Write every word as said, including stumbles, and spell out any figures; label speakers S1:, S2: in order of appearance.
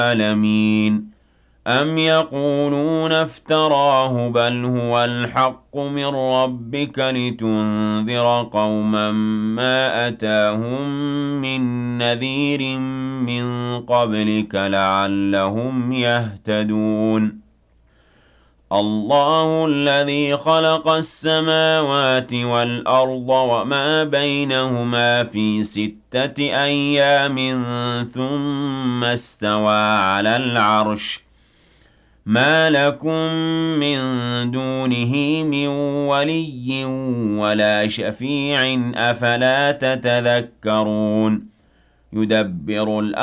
S1: العالمين أم يقولون افتراه بل هو الحق من ربك لتنذر قوما ما أتاهم من نذير من قبلك لعلهم يهتدون الله الذي خلق السماوات والأرض وما بينهما في ستة أيام ثم استوى على العرش ما لكم من دونه من ولي ولا شفيع أفلا تتذكرون يدبر الأمر